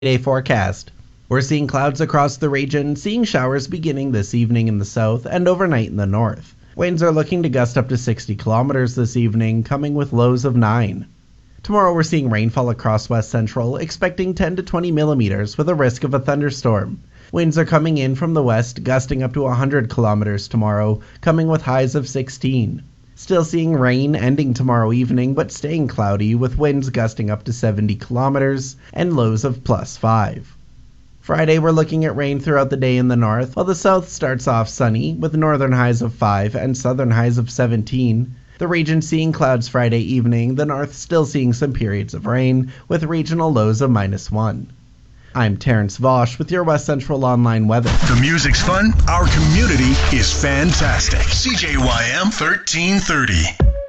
Day forecast. We're seeing clouds across the region, seeing showers beginning this evening in the south and overnight in the north. Winds are looking to gust up to 60 kilometers this evening, coming with lows of 9. Tomorrow we're seeing rainfall across west central, expecting 10 to 20 millimeters with a risk of a thunderstorm. Winds are coming in from the west, gusting up to 100 kilometers tomorrow, coming with highs of 16. Still seeing rain ending tomorrow evening, but staying cloudy with winds gusting up to 70 kilometers and lows of plus 5. Friday, we're looking at rain throughout the day in the north, while the south starts off sunny with northern highs of 5 and southern highs of 17. The region seeing clouds Friday evening, the north still seeing some periods of rain with regional lows of -1. I'm Terrence Vosch with your West Central Online weather. The music's fun. Our community is fantastic. CJYM 1330.